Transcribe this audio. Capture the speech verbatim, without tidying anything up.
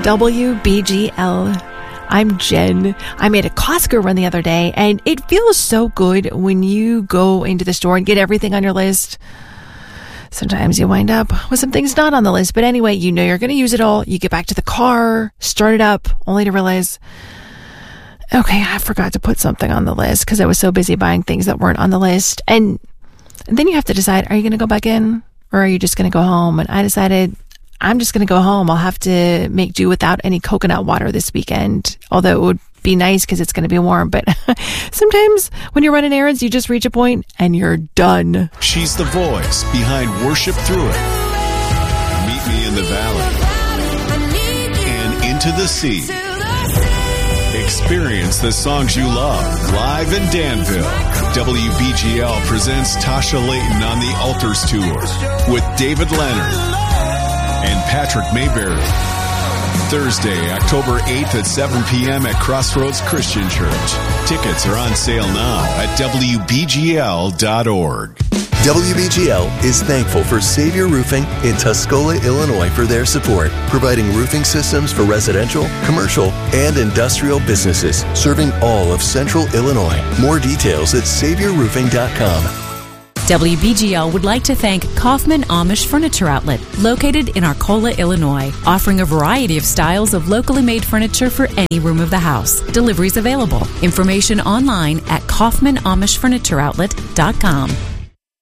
W B G L. I'm Jen. I made a Costco run the other day, and it feels so good when you go into the store and get everything on your list. Sometimes you wind up with some things not on the list, but anyway, you know you're going to use it all. You get back to the car, start it up, only to realize, okay, I forgot to put something on the list because I was so busy buying things that weren't on the list. And then you have to decide, are you going to go back in or are you just going to go home? And I decided I'm just going to go home. I'll have to make do without any coconut water this weekend, although it would be nice because it's going to be warm. But sometimes when you're running errands, you just reach a point and you're done. She's the voice behind Worship Through It, Meet Me in the Valley, and Into the Sea. Experience the songs you love live in Danville. W B G L presents Tasha Layton on the Altars Tour with David Leonard and Patrick Mayberry. Thursday, October eighth at seven p.m. at Crossroads Christian Church. Tickets are on sale now at W B G L dot org. W B G L is thankful for Savior Roofing in Tuscola, Illinois for their support, providing roofing systems for residential, commercial, and industrial businesses, serving all of Central Illinois. More details at savior roofing dot com. W B G L would like to thank Kaufman Amish Furniture Outlet, located in Arcola, Illinois, offering a variety of styles of locally made furniture for any room of the house. Deliveries available. Information online at kaufman amish furniture outlet dot com.